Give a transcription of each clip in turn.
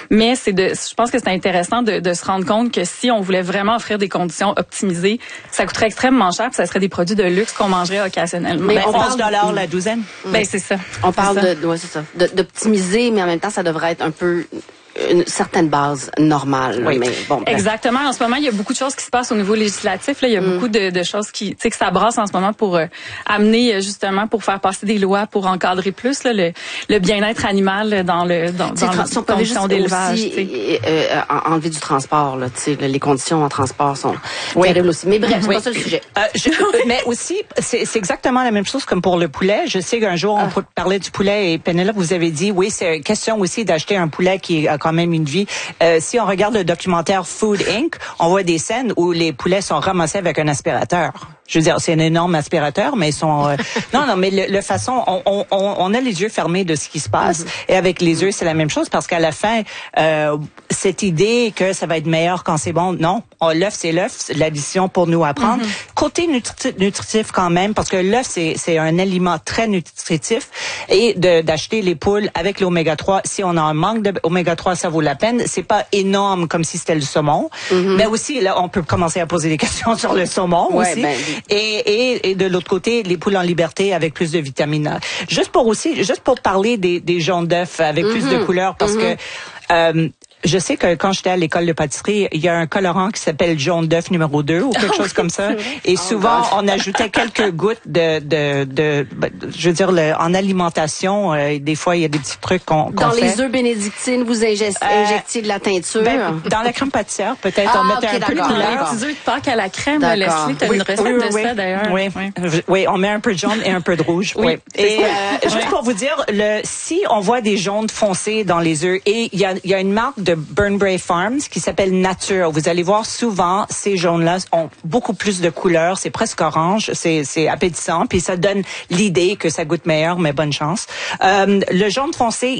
Mais je pense que c'est intéressant de se rendre compte que si on voulait vraiment offrir des conditions optimisées, ça coûterait extrêmement cher, puis ça serait des produits de luxe qu'on mangerait occasionnellement. Mais on parle $ la douzaine. Ben c'est ça. On parle d'optimiser, mais en même temps, ça devrait être un peu une certaine base normale. Oui. Mais bon, exactement. En ce moment, il y a beaucoup de choses qui se passent au niveau législatif. Là, il y a beaucoup de choses qui, tu sais, que ça brasse en ce moment pour amener justement pour faire passer des lois pour encadrer plus là, le bien-être animal dans les conditions d'élevage. Enlever du transport, là, tu sais, les conditions en transport sont terribles aussi. Mais bref, c'est pas ça le sujet. Mais aussi, c'est exactement la même chose comme pour le poulet. Je sais qu'un jour on parlait du poulet et Pénélope, vous avez dit oui, c'est question aussi d'acheter un poulet qui a quand même une vie. Si on regarde le documentaire Food Inc., on voit des scènes où les poulets sont ramassés avec un aspirateur. Je veux dire, c'est un énorme aspirateur, mais ils sont... non, mais le façon... On a les yeux fermés de ce qui se passe. Et avec les œufs, c'est la même chose, parce qu'à la fin, cette idée que ça va être meilleur quand c'est bon, non. L'œuf, c'est l'œuf. C'est l'addition pour nous apprendre. Côté nutritif quand même, parce que l'œuf, c'est un aliment très nutritif. Et d'acheter les poules avec l'oméga 3, si on a un manque d'oméga 3, ça vaut la peine. C'est pas énorme comme si c'était le saumon. Mais aussi, là, on peut commencer à poser des questions sur le saumon aussi. Ben, et de l'autre côté, les poules en liberté avec plus de vitamines A. Juste pour parler des jaunes d'œufs avec plus de couleurs, parce que je sais que quand j'étais à l'école de pâtisserie, il y a un colorant qui s'appelle jaune d'œuf numéro 2 ou quelque chose comme ça. Et souvent, on ajoutait quelques gouttes je veux dire, en alimentation, des fois, il y a des petits trucs qu'on fait. Dans les œufs bénédictines, vous injectiez de la teinture? Dans la crème pâtissière, peut-être, on mettait un peu de couleur. Les œufs de Pâques à la crème, Leslie, t'as une recette de ça, d'ailleurs. Oui, on met un peu de jaune et un peu de rouge. Oui. Et juste pour vous dire, si on voit des jaunes foncés dans les œufs, et il y a une marque de Burnbrae Farms qui s'appelle Nature. Vous allez voir souvent ces jaunes-là ont beaucoup plus de couleurs, c'est presque orange, c'est appétissant, puis ça donne l'idée que ça goûte meilleur, mais bonne chance. Le jaune foncé,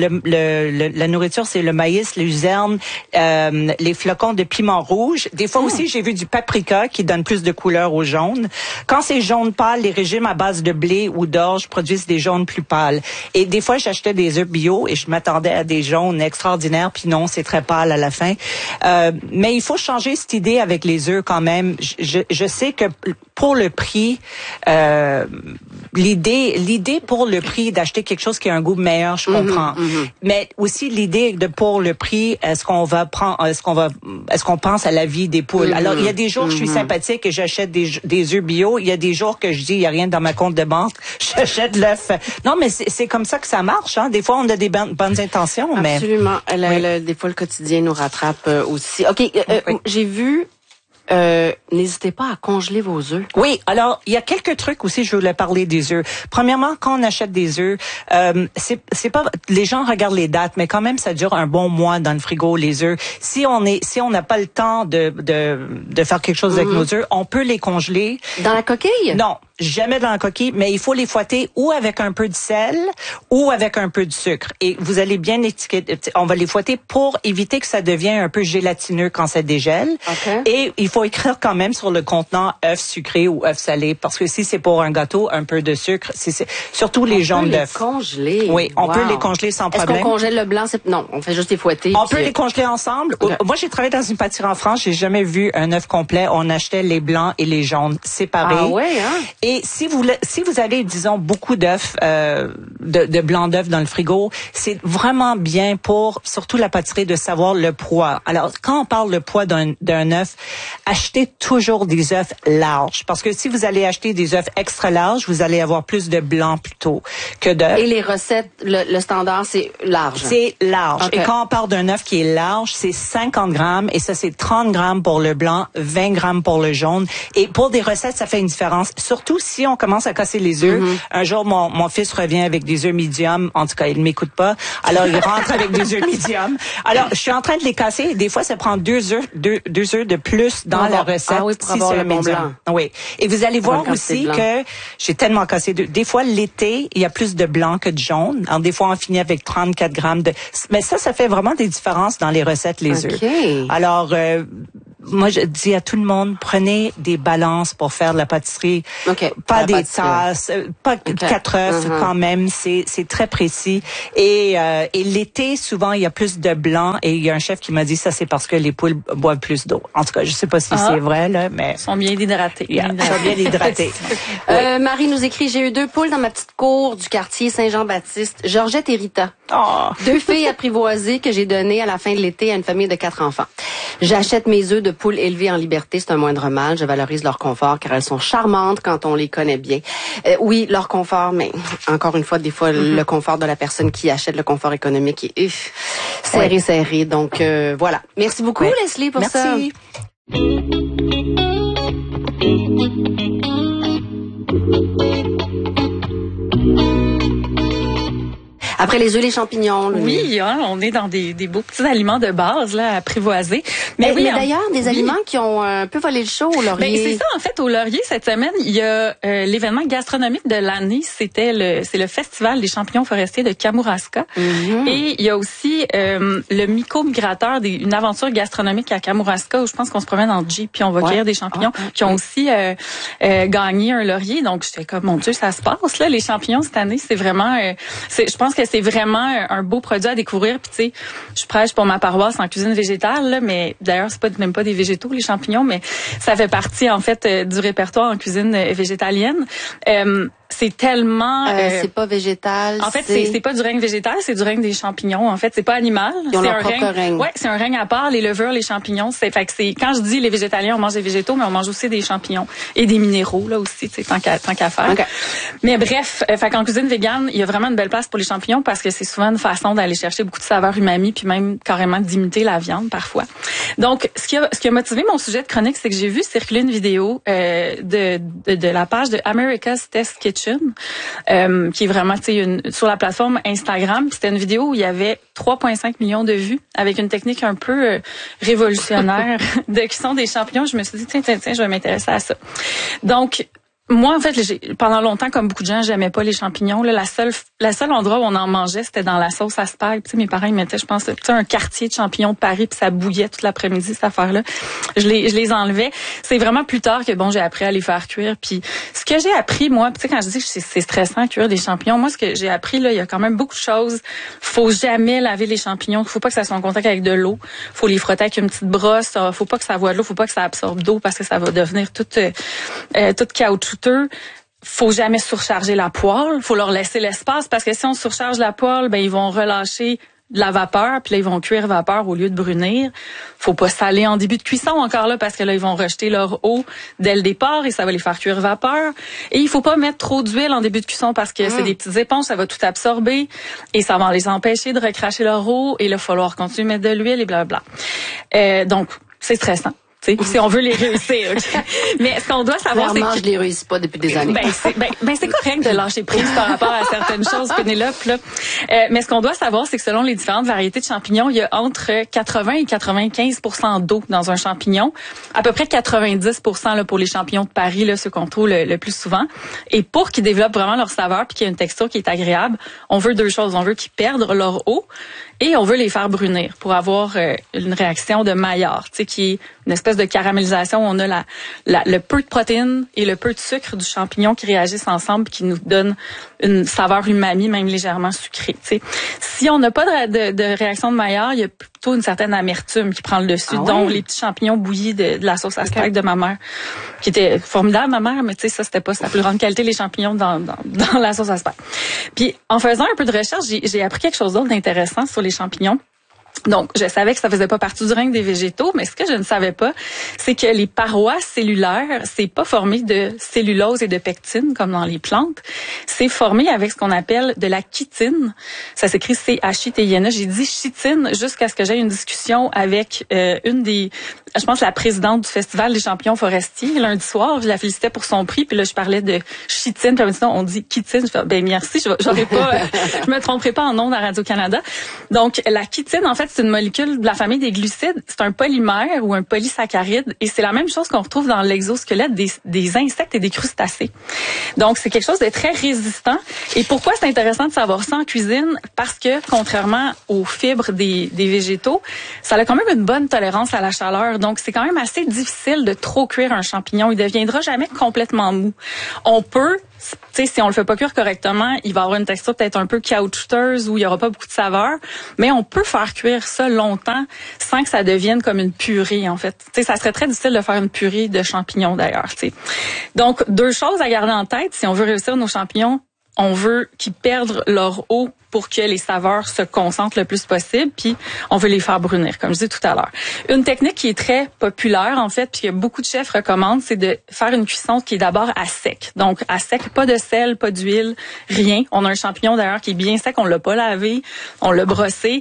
la nourriture, c'est le maïs, les luzerne, les flocons de piment rouge. Des fois aussi, j'ai vu du paprika qui donne plus de couleurs au jaune. Quand c'est jaune pâle, les régimes à base de blé ou d'orge produisent des jaunes plus pâles. Et des fois, j'achetais des œufs bio et je m'attendais à des jaunes extraordinaires, puis non, c'est très pâle à la fin. Mais il faut changer cette idée avec les œufs quand même. Je sais que pour le prix, l'idée pour le prix d'acheter quelque chose qui a un goût meilleur, je comprends. Mais aussi l'idée pour le prix, est-ce qu'on pense à la vie des poules? Alors, il y a des jours je suis sympathique et j'achète des œufs bio. Il y a des jours que je dis, il y a rien dans ma compte de banque, j'achète l'œuf. Non, mais c'est comme ça que ça marche, hein. Des fois, on a des bonnes intentions, mais... Absolument. Des fois, le quotidien nous rattrape aussi. OK, j'ai vu... n'hésitez pas à congeler vos œufs. Oui, alors il y a quelques trucs aussi, je voulais parler des œufs. Premièrement, quand on achète des œufs, c'est pas les gens regardent les dates, mais quand même ça dure un bon mois dans le frigo les œufs. Si on n'a pas le temps de faire quelque chose avec nos œufs, on peut les congeler. Dans la coquille? Non. Jamais dans la coquille, mais il faut les fouetter ou avec un peu de sel ou avec un peu de sucre. Et vous allez bien étiqueter, on va les fouetter pour éviter que ça devienne un peu gélatineux quand ça dégèle. Okay. Et il faut écrire quand même sur le contenant œuf sucré ou œuf salé, parce que si c'est pour un gâteau, un peu de sucre, c'est surtout les jaunes d'œufs. On peut les congeler. Oui, on peut les congeler sans problème. Est-ce qu'on congèle le blanc? Non, on fait juste les fouetter. On peut les congeler ensemble. Okay. Moi, j'ai travaillé dans une pâtisserie en France, j'ai jamais vu un œuf complet. On achetait les blancs et les jaunes séparés. Ah ouais, hein? Et si vous avez, disons, beaucoup d'œufs, de blancs d'œufs dans le frigo, c'est vraiment bien pour, surtout la pâtisserie, de savoir le poids. Alors, quand on parle le poids d'un œuf, achetez toujours des œufs larges. Parce que si vous allez acheter des œufs extra larges, vous allez avoir plus de blanc plutôt que d'œufs. Et les recettes, le standard, c'est large? C'est large. Okay. Et quand on parle d'un œuf qui est large, c'est 50 grammes. Et ça, c'est 30 grammes pour le blanc, 20 grammes pour le jaune. Et pour des recettes, ça fait une différence. Surtout si on commence à casser les œufs. Un jour, mon fils revient avec des œufs medium. En tout cas, il ne m'écoute pas. Alors, il rentre avec des œufs medium. Alors, je suis en train de les casser. Et des fois, ça prend deux œufs de plus dans la recette. Ah oui, pour avoir le bon blanc. Oui. Et vous allez voir aussi que j'ai tellement cassé des fois, l'été, il y a plus de blanc que de jaune. Alors, des fois, on finit avec 34 grammes de... Mais ça fait vraiment des différences dans les recettes, les œufs. Alors, moi, je dis à tout le monde, prenez des balances pour faire de la pâtisserie. Pas des tasses, pas 4 œufs quand même. C'est très précis. Et l'été, souvent, il y a plus de blanc. Et il y a un chef qui m'a dit ça, c'est parce que les poules boivent plus d'eau. En tout cas, je sais pas si c'est vrai, là, mais... Ils sont bien hydratés. Ils sont bien hydratés. Marie nous écrit, j'ai eu 2 poules dans ma petite cour du quartier Saint-Jean-Baptiste, Georgette et Rita. 2 filles apprivoisées que j'ai données à la fin de l'été à une famille de 4 enfants. J'achète mes œufs de poules élevées en liberté, c'est un moindre mal. Je valorise leur confort car elles sont charmantes quand on les connaît bien. Oui, leur confort, mais encore une fois, des fois, le confort de la personne qui achète, le confort économique est serré. Donc, voilà. Merci beaucoup, Leslie, pour ça. Merci. Après les œufs, les champignons. Oui, on est dans des beaux petits aliments de base là, apprivoisés. Mais d'ailleurs, des aliments qui ont un peu volé le show au Laurier. C'est ça, en fait, au Laurier, cette semaine, il y a l'événement gastronomique de l'année. C'est le Festival des champignons forestiers de Kamouraska. Et il y a aussi le Myco-migrateur, une aventure gastronomique à Kamouraska, où je pense qu'on se promène en Jeep puis on va cueillir des champignons qui ont aussi gagné un Laurier. Donc, j'étais comme, mon Dieu, ça se passe, là, les champignons cette année. C'est vraiment... je pense que c'est vraiment un beau produit à découvrir. Puis tu sais, je prêche pour ma paroisse en cuisine végétale, là, mais d'ailleurs c'est même pas des végétaux les champignons, mais ça fait partie en fait du répertoire en cuisine végétalienne. C'est tellement... c'est pas végétal. En fait, c'est pas du règne végétal, c'est du règne des champignons. En fait, c'est pas animal. Ils ont leur propre règne. Ouais, c'est un règne à part. Les levures, les champignons, fait que quand je dis les végétaliens, on mange des végétaux, mais on mange aussi des champignons et des minéraux là aussi, tu sais, tant qu'à faire. Okay. Mais bref, fait qu'en cuisine végane, il y a vraiment une belle place pour les champignons parce que c'est souvent une façon d'aller chercher beaucoup de saveurs umami puis même carrément d'imiter la viande parfois. Donc, ce qui a motivé mon sujet de chronique, c'est que j'ai vu circuler une vidéo de la page de America's Test Kitchen. Qui est vraiment sur la plateforme Instagram. C'était une vidéo où il y avait 3,5 millions de vues avec une technique un peu révolutionnaire de cuisson des champignons. Je me suis dit, tiens, je vais m'intéresser à ça. Donc, moi, en fait, pendant longtemps, comme beaucoup de gens, j'aimais pas les champignons. Là, la seule endroit où on en mangeait, c'était dans la sauce à spag. Tu sais, mes parents, ils mettaient, je pense, un quartier de champignons de Paris, puis ça bouillait toute l'après-midi, cette affaire-là. Je les enlevais. C'est vraiment plus tard que, j'ai appris à les faire cuire. Puis, ce que j'ai appris, moi, tu sais, quand je dis que c'est stressant, cuire des champignons, moi, ce que j'ai appris, là, il y a quand même beaucoup de choses. Faut jamais laver les champignons. Faut pas que ça soit en contact avec de l'eau. Faut les frotter avec une petite brosse. Faut pas que ça voie de l'eau. Faut pas que ça absorbe d'eau parce que ça va devenir tout caoutchouteux. Faut jamais surcharger la poêle. Faut leur laisser l'espace parce que si on surcharge la poêle, ils vont relâcher de la vapeur, puis là, ils vont cuire vapeur au lieu de brunir. Faut pas saler en début de cuisson encore là, parce que là, ils vont rejeter leur eau dès le départ et ça va les faire cuire vapeur. Et il faut pas mettre trop d'huile en début de cuisson parce que c'est des petites éponges, ça va tout absorber et ça va les empêcher de recracher leur eau. Et là, il va falloir continuer à mettre de l'huile et blablabla. Donc, c'est stressant. Si on veut les réussir. Okay. Mais ce qu'on doit savoir, c'est que... je les réussis pas depuis des années. C'est correct de lâcher prise par rapport à certaines choses, Pénélope, là. Mais ce qu'on doit savoir, c'est que selon les différentes variétés de champignons, il y a entre 80 et 95% d'eau dans un champignon. À peu près 90% là, pour les champignons de Paris, là, ceux qu'on trouve le plus souvent. Et pour qu'ils développent vraiment leur saveur puis qu'il y ait une texture qui est agréable, on veut 2 choses. On veut qu'ils perdent leur eau et on veut les faire brunir pour avoir une réaction de Maillard, qui est une espèce de caramélisation où on a le peu de protéines et le peu de sucre du champignon qui réagissent ensemble, qui nous donnent une saveur umami, même légèrement sucrée. T'sais. Si on n'a pas de réaction de Maillard, il y a plutôt une certaine amertume qui prend le dessus, dont les petits champignons bouillis de la sauce à spag de ma mère, qui était formidable, ma mère, mais ça, c'était pas sa plus grande qualité, les champignons dans la sauce à spag. Puis, en faisant un peu de recherche, j'ai appris quelque chose d'autre d'intéressant sur les champignons. Donc, je savais que ça faisait pas partie du règne des végétaux, mais ce que je ne savais pas, c'est que les parois cellulaires, c'est pas formé de cellulose et de pectine comme dans les plantes. C'est formé avec ce qu'on appelle de la chitine. Ça s'écrit C-H-I-T-I-N-E. J'ai dit chitine jusqu'à ce que j'aie une discussion avec je pense la présidente du Festival des champignons forestiers lundi soir. Je la félicitais pour son prix, puis là je parlais de chitine, puis elle me dit non, on dit chitine. Je fais merci, je me tromperai pas en nom à Radio-Canada. Donc la chitine, en fait, fait, c'est une molécule de la famille des glucides. C'est un polymère ou un polysaccharide. Et c'est la même chose qu'on retrouve dans l'exosquelette des insectes et des crustacés. Donc, c'est quelque chose de très résistant. Et pourquoi c'est intéressant de savoir ça en cuisine? Parce que, contrairement aux fibres des végétaux, ça a quand même une bonne tolérance à la chaleur. Donc, c'est quand même assez difficile de trop cuire un champignon. Il deviendra jamais complètement mou. On peut, tu sais, si on le fait pas cuire correctement, il va avoir une texture peut-être un peu caoutchouteuse ou il y aura pas beaucoup de saveur. Mais on peut faire cuire ça longtemps sans que ça devienne comme une purée, en fait. Tu sais, ça serait très difficile de faire une purée de champignons, d'ailleurs, tu sais. Donc, 2 choses à garder en tête. Si on veut réussir nos champignons, on veut qu'ils perdent leur eau pour que les saveurs se concentrent le plus possible, puis on veut les faire brunir, comme je disais tout à l'heure. Une technique qui est très populaire, en fait, puis que beaucoup de chefs recommandent, c'est de faire une cuisson qui est d'abord à sec. Donc, à sec, pas de sel, pas d'huile, rien. On a un champignon, d'ailleurs, qui est bien sec, on l'a pas lavé, on l'a brossé.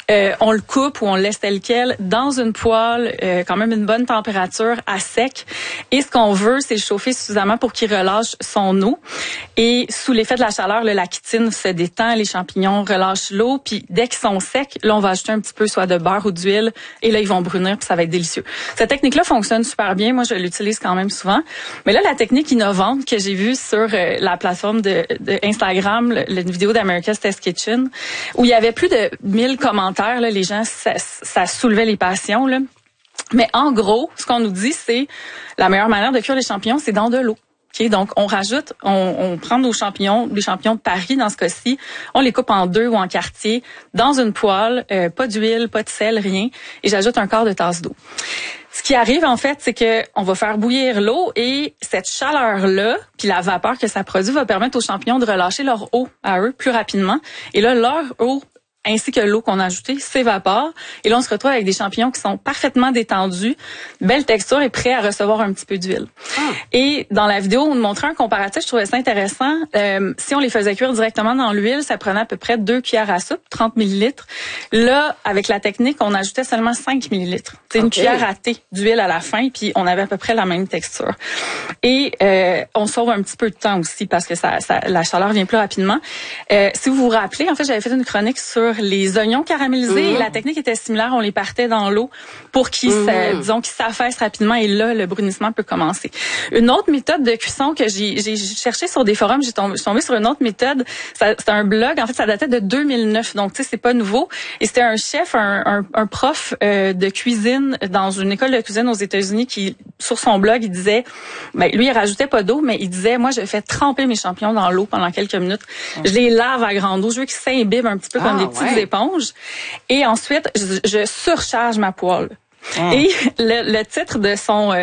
On le coupe ou on le laisse tel quel dans une poêle, quand même une bonne température, à sec. Et ce qu'on veut, c'est le chauffer suffisamment pour qu'il relâche son eau. Et sous l'effet de la chaleur, la chitine se détend, les champignons relâchent l'eau. Puis dès qu'ils sont secs, là, on va ajouter un petit peu soit de beurre ou d'huile. Et là, ils vont brunir, puis ça va être délicieux. Cette technique-là fonctionne super bien. Moi, je l'utilise quand même souvent. Mais là, la technique innovante que j'ai vue sur la plateforme de Instagram, la vidéo d'America's Test Kitchen, où il y avait plus de 1000 commentaires. Là, les gens, ça soulevait les passions. Là. Mais en gros, ce qu'on nous dit, c'est la meilleure manière de cuire les champignons, c'est dans de l'eau. Okay? Donc, on rajoute, on prend nos champignons, les champignons de Paris dans ce cas-ci, on les coupe en 2 ou en quartiers, dans une poêle, pas d'huile, pas de sel, rien, et j'ajoute un quart de tasse d'eau. Ce qui arrive, en fait, c'est que on va faire bouillir l'eau et cette chaleur-là, puis la vapeur que ça produit, va permettre aux champignons de relâcher leur eau à eux plus rapidement. Et là, leur eau ainsi que l'eau qu'on a ajoutée s'évapore. Et là, on se retrouve avec des champignons qui sont parfaitement détendus, belle texture et prêts à recevoir un petit peu d'huile. Et dans la vidéo, on montrait un comparatif, je trouvais ça intéressant. Si on les faisait cuire directement dans l'huile, ça prenait à peu près 2 cuillères à soupe, 30 millilitres. Là, avec la technique, on ajoutait seulement 5 millilitres. C'est une cuillère à thé d'huile à la fin, puis on avait à peu près la même texture. Et on sauve un petit peu de temps aussi parce que la chaleur vient plus rapidement. Si vous vous rappelez, en fait, j'avais fait une chronique sur les oignons caramélisés et la technique était similaire. On les partait dans l'eau pour qu'ils qu'ils s'affaissent rapidement et là, le brunissement peut commencer. Une autre méthode de cuisson que j'ai cherché sur des forums, je suis tombée sur une autre méthode. C'était un blog, en fait, ça datait de 2009, donc tu sais, c'est pas nouveau. Et c'était un chef, un prof de cuisine dans une école de cuisine aux États-Unis qui, sur son blog, il disait, ben lui, il rajoutait pas d'eau, mais il disait, moi, je fais tremper mes champignons dans l'eau pendant quelques minutes. Je les lave à grande eau, je veux qu'ils s'imbibent un petit peu comme des petites éponges. Et ensuite, je surcharge ma poêle. Et le titre de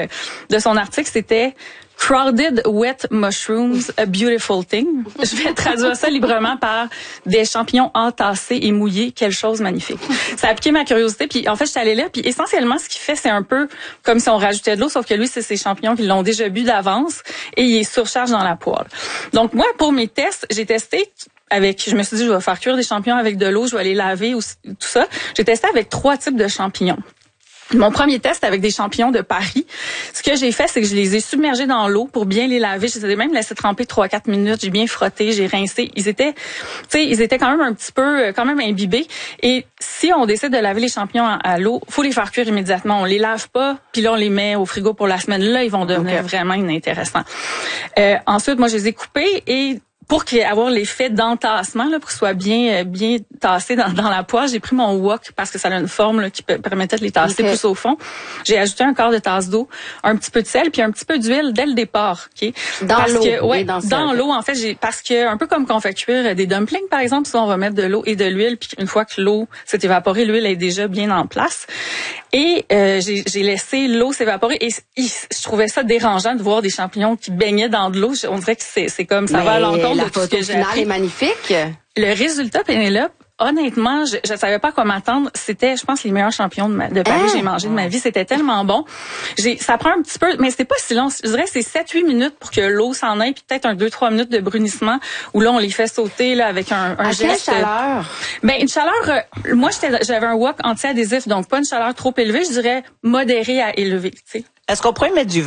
son article, c'était Crowded Wet Mushrooms, a Beautiful Thing. Je vais traduire ça librement par des champignons entassés et mouillés, quelle chose magnifique. Ça a piqué ma curiosité, puis en fait, je suis allée là, puis essentiellement, ce qu'il fait, c'est un peu comme si on rajoutait de l'eau, sauf que lui, c'est ces champignons qui l'ont déjà bu d'avance et il les surcharge dans la poêle. Donc moi, pour mes tests, j'ai testé je me suis dit, je vais faire cuire des champignons avec de l'eau, je vais les laver, tout ça. J'ai testé avec 3 types de champignons. Mon premier test avec des champignons de Paris, ce que j'ai fait, c'est que je les ai submergés dans l'eau pour bien les laver. Je les ai même laissés tremper 3-4 minutes. J'ai bien frotté, j'ai rincé. Ils étaient quand même un petit peu, quand même imbibés. Et si on décide de laver les champignons à l'eau, faut les faire cuire immédiatement. On les lave pas, puis là, on les met au frigo pour la semaine. Là, ils vont devenir vraiment inintéressants. Ensuite, moi, je les ai coupés et pour avoir l'effet d'entassement, là, pour que ce soit bien tassé dans la poêle, j'ai pris mon wok parce que ça a une forme là, qui permettait de les tasser plus au fond. J'ai ajouté un quart de tasse d'eau, un petit peu de sel puis un petit peu d'huile dès le départ. Okay? Dans l'eau. Dans l'eau, en fait, parce que un peu comme quand on fait cuire des dumplings, par exemple, ça, on va mettre de l'eau et de l'huile, puis une fois que l'eau s'est évaporée, l'huile est déjà bien en place. Et j'ai laissé l'eau s'évaporer et je trouvais ça dérangeant de voir des champignons qui baignaient dans de l'eau. On dirait que c'est comme ça va à l'encontre de tout ce que j'ai appris. Est magnifique. Le résultat, Pénélope, honnêtement, je savais pas quoi m'attendre. C'était, je pense, les meilleurs champignons de Paris que j'ai mangé de ma vie. C'était tellement bon. Ça prend un petit peu, mais c'était pas si long. Je dirais que c'est 7-8 minutes pour que l'eau s'en aille, puis peut-être 2-3 minutes de brunissement où là, on les fait sauter là avec un geste. À quelle chaleur? Ben, une chaleur, moi, j'avais un wok anti-adhésif, donc pas une chaleur trop élevée, je dirais modérée à élevée, tu sais. Est-ce qu'on pourrait mettre du vin?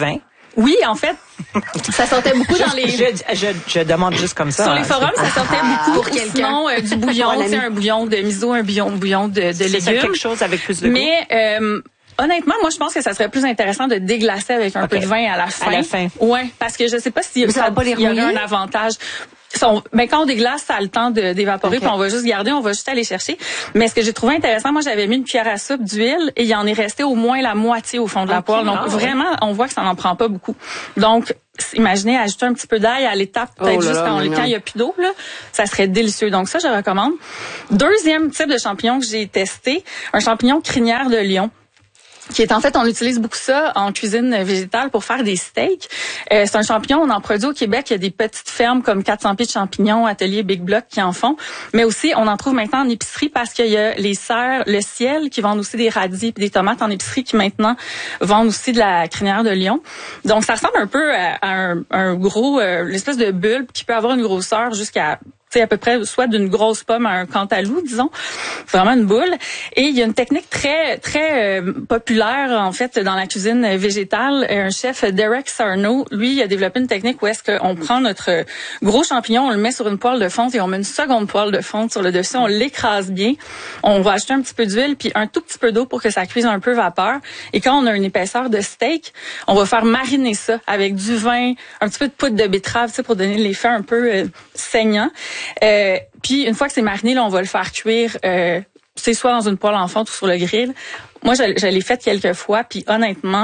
Oui, en fait, ça sortait beaucoup dans les... Je demande juste comme ça. Sur les forums, ça sortait beaucoup. Pour quelqu'un. Sinon, du bouillon, c'est un bouillon de miso, un bouillon de légumes. C'est quelque chose avec plus de goût. Mais honnêtement, moi, je pense que ça serait plus intéressant de déglacer avec un peu de vin à la fin. À la fin. Ouais, parce que je sais pas si ça va pas les il y aurait rouiller? un avantage. Ben, quand on déglace, ça a le temps d'évaporer, puis on va juste garder, on va juste aller chercher. Mais ce que j'ai trouvé intéressant, moi, j'avais mis une cuillère à soupe d'huile et il en est resté au moins la moitié au fond de la poêle. Donc, vraiment, on voit que ça n'en prend pas beaucoup. Donc, imaginez ajouter un petit peu d'ail à l'étape, peut-être juste quand il n'y a plus d'eau, là. Ça serait délicieux. Donc, ça, je recommande. Deuxième type de champignon que j'ai testé, un champignon crinière de lion. Qui est en fait, on utilise beaucoup ça en cuisine végétale pour faire des steaks. C'est un champignon, on en produit au Québec. Il y a des petites fermes comme 400 pieds de champignons, Atelier Big Block qui en font. Mais aussi, on en trouve maintenant en épicerie parce qu'il y a les serres, le ciel qui vendent aussi des radis et des tomates en épicerie qui maintenant vendent aussi de la crinière de lion. Donc, ça ressemble un peu à un gros, l'espèce de bulbe qui peut avoir une grosseur jusqu'à à peu près soit d'une grosse pomme à un cantaloupe, disons. C'est vraiment une boule. Et il y a une technique très populaire, en fait, dans la cuisine végétale. Un chef, Derek Sarno, lui, il a développé une technique où est-ce qu'on prend notre gros champignon, on le met sur une poêle de fonte et on met une seconde poêle de fonte sur le dessus, on l'écrase bien. On va ajouter un petit peu d'huile puis un tout petit peu d'eau pour que ça cuise un peu vapeur. Et quand on a une épaisseur de steak, on va faire mariner ça avec du vin, un petit peu de poudre de betterave, pour donner l'effet un peu saignant. Puis une fois que c'est mariné, là, on va le faire cuire. C'est soit dans une poêle en fonte ou sur le grill. Moi, je l'ai fait quelques fois, puis honnêtement,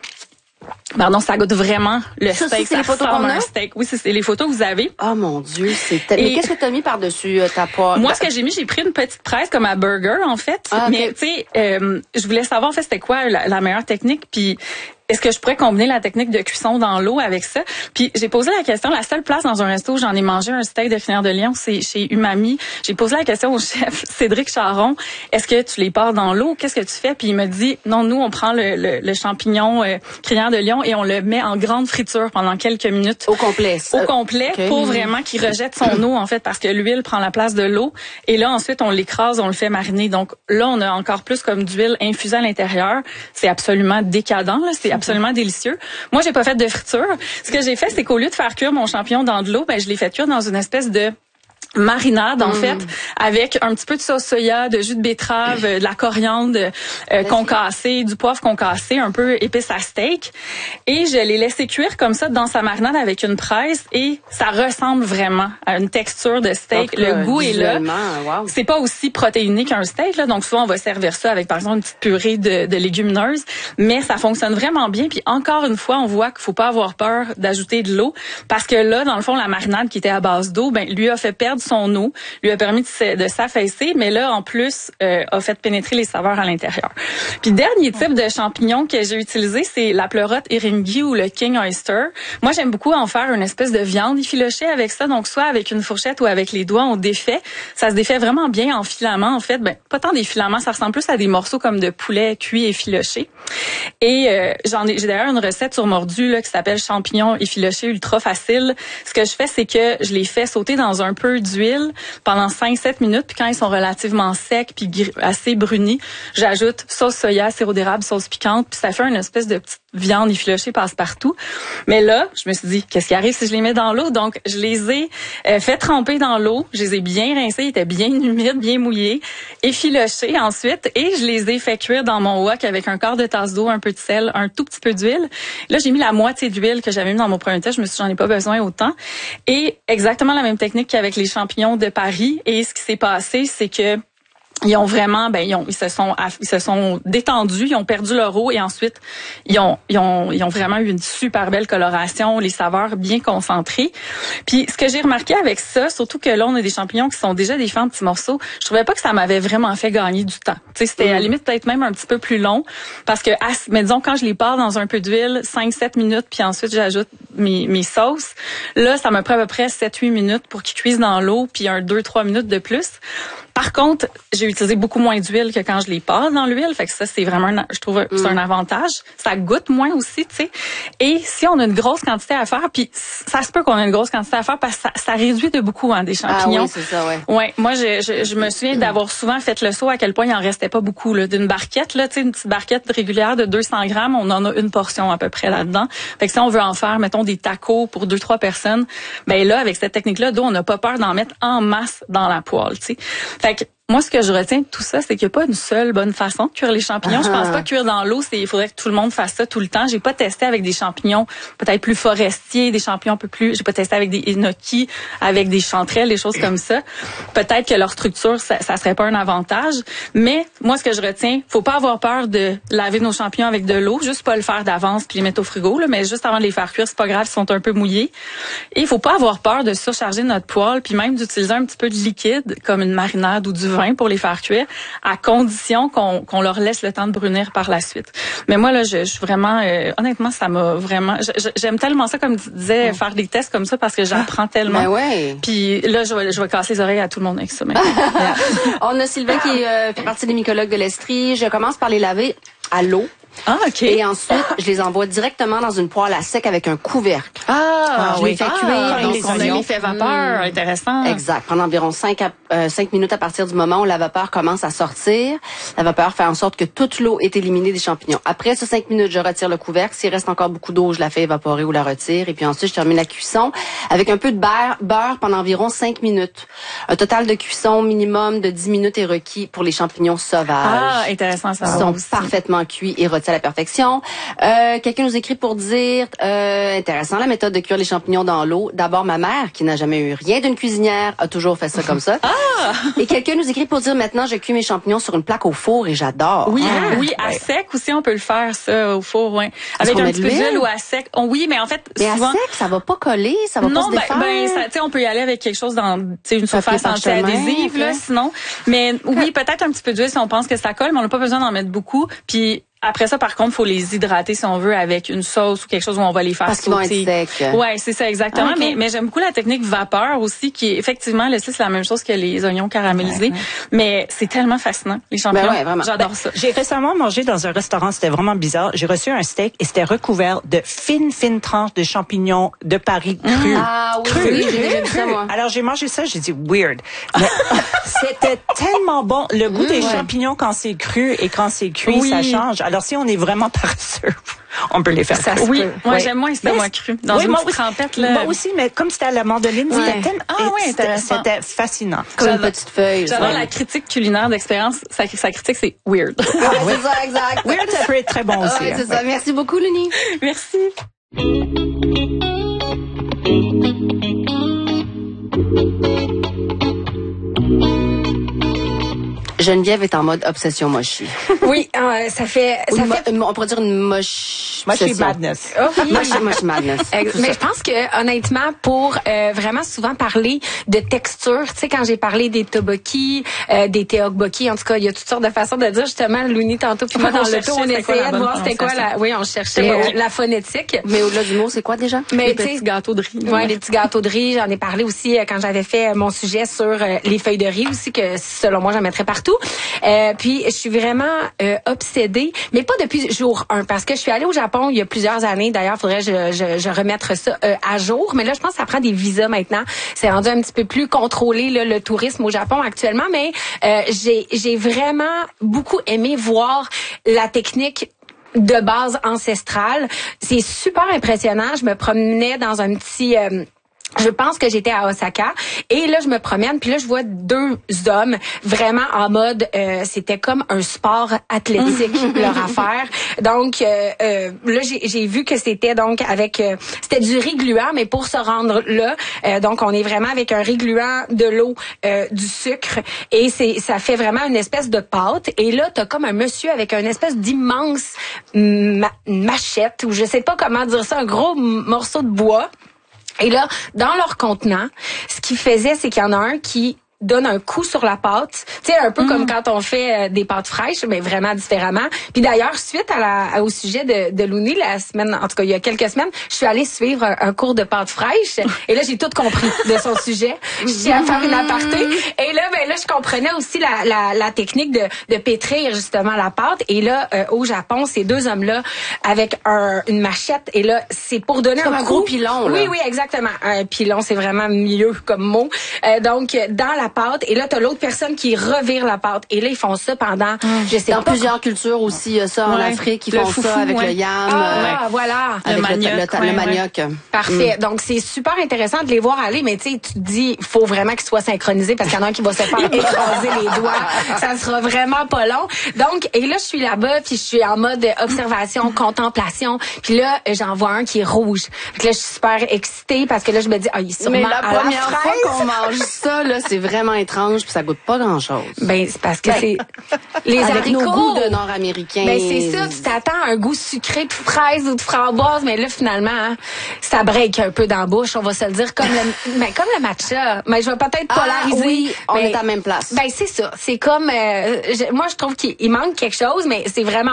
ça goûte vraiment le steak. C'est les photos qu'on a? Un steak. Oui, c'est les photos que vous avez. Oh mon Dieu, mais qu'est-ce que tu as mis par-dessus ta poêle? Moi, ce que j'ai pris une petite presse comme à burger, en fait. Ah, okay. Mais tu sais, je voulais savoir en fait c'était quoi la meilleure technique, puis est-ce que je pourrais combiner la technique de cuisson dans l'eau avec ça? Puis j'ai posé la question, la seule place dans un resto où j'en ai mangé un steak de crinière de lion, c'est chez Umami. J'ai posé la question au chef Cédric Charon, est-ce que tu les pars dans l'eau? Qu'est-ce que tu fais? Puis il me dit, non, nous, on prend le champignon crinière de lion et on le met en grande friture pendant quelques minutes. Au complet. Okay. Pour vraiment qu'il rejette son eau, en fait, parce que l'huile prend la place de l'eau. Et là, ensuite, on l'écrase, on le fait mariner. Donc là, on a encore plus comme d'huile infusée à l'intérieur. C'est absolument décadent, là. C'est absolument délicieux. Moi, j'ai pas fait de friture. Ce que j'ai fait, c'est qu'au lieu de faire cuire mon champignon dans de l'eau, je l'ai fait cuire dans une espèce de marinade, en fait, avec un petit peu de sauce soya, de jus de betterave, de la coriandre concassée, du poivre concassé, un peu épice à steak. Et je l'ai laissé cuire comme ça dans sa marinade avec une presse et ça ressemble vraiment à une texture de steak. Donc, le goût est là. Wow. C'est pas aussi protéiné qu'un steak, là. Donc, souvent, on va servir ça avec, par exemple, une petite purée de légumineuses. Mais ça fonctionne vraiment bien. Puis, encore une fois, on voit qu'il faut pas avoir peur d'ajouter de l'eau parce que là, dans le fond, la marinade qui était à base d'eau, lui a fait perdre son eau, lui a permis de s'affaisser, mais là, en plus, a fait pénétrer les saveurs à l'intérieur. Puis, dernier type de champignon que j'ai utilisé, c'est la pleurote Eringi ou le King Oyster. Moi, j'aime beaucoup en faire une espèce de viande effilochée avec ça. Donc, soit avec une fourchette ou avec les doigts, on défait. Ça se défait vraiment bien en filaments. En fait, pas tant des filaments, ça ressemble plus à des morceaux comme de poulet cuit effiloché. Et j'ai d'ailleurs une recette sur Mordu là, qui s'appelle champignon effiloché ultra facile. Ce que je fais, c'est que je les fais sauter dans un peu d'huile pendant 5-7 minutes. Puis quand ils sont relativement secs puis assez brunis, j'ajoute sauce soya, sirop d'érable, sauce piquante. Puis ça fait une espèce de petite viande effilochée passe-partout. Mais là, je me suis dit, qu'est-ce qui arrive si je les mets dans l'eau? Donc, je les ai fait tremper dans l'eau. Je les ai bien rincés, ils étaient bien humides, bien mouillés, effilochés ensuite. Et je les ai fait cuire dans mon wok avec un quart de tasse d'eau, un peu de sel, un tout petit peu d'huile. Là, j'ai mis la moitié d'huile que j'avais mis dans mon premier test. Je me suis dit, j'en ai pas besoin autant. Et exactement la même technique qu'avec les champignons de Paris. Et ce qui s'est passé, c'est que ils ont vraiment, ils se sont détendus, ils ont perdu leur eau et ensuite ils ont vraiment eu une super belle coloration, les saveurs bien concentrées. Puis ce que j'ai remarqué avec ça, surtout que là on a des champignons qui sont déjà des fins en petits morceaux, je trouvais pas que ça m'avait vraiment fait gagner du temps. Tu sais, c'était à la limite peut-être même un petit peu plus long parce que mais disons quand je les pars dans un peu d'huile, 5-7 minutes puis ensuite j'ajoute mes sauces, là ça me prend à peu près 7-8 minutes pour qu'ils cuisent dans l'eau puis 2-3 minutes de plus. Par contre, j'ai utilisé beaucoup moins d'huile que quand je les passe dans l'huile. Fait que ça, c'est vraiment, je trouve, c'est un avantage. Ça goûte moins aussi, tu sais. Et si on a une grosse quantité à faire, puis ça se peut qu'on ait une grosse quantité à faire parce que ça réduit de beaucoup des champignons. Ah oui, c'est ça, ouais. Ouais, moi, je me souviens d'avoir souvent fait le saut à quel point il en restait pas beaucoup, là. D'une barquette, là, tu sais, une petite barquette régulière de 200 grammes, on en a une portion à peu près là-dedans. Fait que si on veut en faire, mettons, des tacos pour 2-3 personnes, ben là, avec cette technique-là, on n'a pas peur d'en mettre en masse dans la poêle, tu sais. Fait que moi, ce que je retiens de tout ça, c'est qu'il n'y a pas une seule bonne façon de cuire les champignons. Je pense pas que cuire dans l'eau, il faudrait que tout le monde fasse ça tout le temps. J'ai pas testé avec des champignons peut-être plus forestiers, des champignons un peu plus, j'ai pas testé avec des gnocchis, avec des chanterelles, des choses comme ça. Peut-être que leur structure, ça serait pas un avantage. Mais, moi, ce que je retiens, faut pas avoir peur de laver nos champignons avec de l'eau. Juste pas le faire d'avance puis les mettre au frigo, là, mais juste avant de les faire cuire, c'est pas grave, ils sont un peu mouillés. Et il faut pas avoir peur de surcharger notre poêle puis même d'utiliser un petit peu de liquide, comme une marinade ou du vin pour les faire cuire, à condition qu'on leur laisse le temps de brunir par la suite. Mais moi, là, je suis vraiment, honnêtement, ça m'a vraiment, j'aime tellement ça, comme tu disais, faire des tests comme ça parce que j'apprends tellement. Ben ouais. Puis là, je vais casser les oreilles à tout le monde avec ça. On a Sylvain qui fait partie des mycologues de l'Estrie. Je commence par les laver à l'eau. Ah, OK. Et ensuite, je les envoie directement dans une poêle à sec avec un couvercle. Je les fais cuire. Donc, on a l'effet vapeur. Intéressant. Exact. Pendant environ 5 minutes à partir du moment où la vapeur commence à sortir. La vapeur fait en sorte que toute l'eau est éliminée des champignons. Après ces 5 minutes, je retire le couvercle. S'il reste encore beaucoup d'eau, je la fais évaporer ou la retire. Et puis ensuite, je termine la cuisson avec un peu de beurre pendant environ 5 minutes. Un total de cuisson minimum de 10 minutes est requis pour les champignons sauvages. Ah, intéressant ça. Ils sont parfaitement cuits et rôtis à la perfection. Quelqu'un nous écrit pour dire intéressant la méthode de cuire les champignons dans l'eau. D'abord, ma mère, qui n'a jamais eu rien d'une cuisinière, a toujours fait ça comme ça. Et quelqu'un nous écrit pour dire maintenant je cuis mes champignons sur une plaque au four et j'adore. Oui, oui, à sec aussi on peut le faire ça au four, ouais. Avec un petit peu d'huile ou à sec. Oui, mais en fait souvent à sec, ça va pas coller, ça va pas se défaire. Non, ça, tu sais, on peut y aller avec quelque chose dans, tu sais, une surface anti-adhésive là, sinon. Mais oui, peut-être un petit peu d'huile si on pense que ça colle, mais on n'a pas besoin d'en mettre beaucoup. Puis après ça, par contre, faut les hydrater si on veut avec une sauce ou quelque chose où on va les faire sauter. Parce qu'ils vont être secs. Ouais, c'est ça exactement. Okay. Mais j'aime beaucoup la technique vapeur aussi, qui est effectivement c'est la même chose que les oignons caramélisés. Ouais. Mais c'est tellement fascinant les champignons. Vraiment. J'adore ça. J'ai récemment mangé dans un restaurant, c'était vraiment bizarre. J'ai reçu un steak et c'était recouvert de fines tranches de champignons de Paris crus. Ah oui, j'ai vu ça moi. Alors j'ai mangé ça, j'ai dit weird. Mais c'était tellement bon. Le goût des champignons quand c'est cru et quand c'est cuit, ça change. Alors, si on est vraiment paresseux, on peut les faire ça. Oui, moi, j'aime moins moi cru. Dans une petite trempette, là. Moi aussi, mais comme c'était à la mandoline, c'était fascinant. Comme une petite feuille. J'adore la critique culinaire d'expérience. Sa critique, c'est weird. C'est ça, exact. Weird, ça peut être très bon aussi. C'est ça. Merci beaucoup, Luni. Merci. Geneviève est en mode obsession mochi. Oui, ça fait... on pourrait dire une mochi madness. Mochi madness. Mais je pense que, honnêtement, pour vraiment souvent parler de texture, tu sais, quand j'ai parlé des tteokbokki, des teokbokki, en tout cas, il y a toutes sortes de façons de dire, justement, Louni, tantôt, puis moi, dans l'auto, on essayait de voir c'était quoi la... Oui, on cherchait la phonétique. Mais au-delà du mot, c'est quoi déjà? Les petits gâteaux de riz. Oui, les petits gâteaux de riz. J'en ai parlé aussi quand j'avais fait mon sujet sur les feuilles de riz aussi, que selon moi, j'en mettrais partout. Puis je suis vraiment obsédée, mais pas depuis jour 1, parce que je suis allée au Japon il y a plusieurs années. D'ailleurs, faudrait je remettre ça à jour. Mais là, je pense que ça prend des visas maintenant. C'est rendu un petit peu plus contrôlé là, le tourisme au Japon actuellement. Mais j'ai vraiment beaucoup aimé voir la technique de base ancestrale. C'est super impressionnant. Je me promenais dans un petit... je pense que j'étais à Osaka et là je me promène puis là je vois deux hommes vraiment en mode c'était comme un sport athlétique leur affaire. Donc là j'ai vu que c'était donc avec c'était du riz gluant, mais pour se rendre là donc on est vraiment avec un riz gluant, de l'eau, du sucre et ça fait vraiment une espèce de pâte et là t'as comme un monsieur avec une espèce d'immense machette ou je sais pas comment dire ça, un gros morceau de bois. Et là, dans leur contenant, ce qu'ils faisaient, c'est qu'il y en a un qui donne un coup sur la pâte. Tu sais, un peu comme quand on fait des pâtes fraîches, mais vraiment différemment. Puis d'ailleurs, suite au sujet de Looney, la semaine, en tout cas, il y a quelques semaines, je suis allée suivre un cours de pâtes fraîches. Et là, j'ai tout compris de son sujet. Je suis à faire une aparté. Et là, je comprenais aussi la technique de pétrir, justement, la pâte. Et là, au Japon, ces deux hommes-là, avec une machette. Et là, c'est pour donner un gros pilon, là. Oui, exactement. Un pilon, c'est vraiment mieux comme mot. Donc, dans la pâte, et là, t'as l'autre personne qui revire la pâte. Et là, ils font ça pendant, je sais dans pas. Plusieurs cultures aussi, il y a ça en Afrique, ils font ça avec le yam. Voilà. Avec le manioc. Parfait. Donc, c'est super intéressant de les voir aller, mais tu sais, tu te dis, faut vraiment qu'ils soient synchronisés parce qu'il y en a un qui va se faire écraser les doigts. Ça sera vraiment pas long. Donc, et là, je suis là-bas, puis je suis en mode observation, contemplation. Puis là, j'en vois un qui est rouge. Donc là, je suis super excitée parce que là, je me dis, il est sûrement mais la première fois qu'on mange ça, là, c'est vraiment étrange, puis ça goûte pas grand-chose. Ben, c'est parce que c'est les avec haricots. Nos goûts de Nord-Américains. Ben, c'est ça. Tu t'attends à un goût sucré de fraise ou de framboise, mais là, finalement, ça break un peu dans la bouche, on va se le dire, comme le matcha. Mais je vais peut-être polariser. Oui, on est à la même place. Ben, c'est ça. C'est comme, moi, je trouve qu'il manque quelque chose, mais c'est vraiment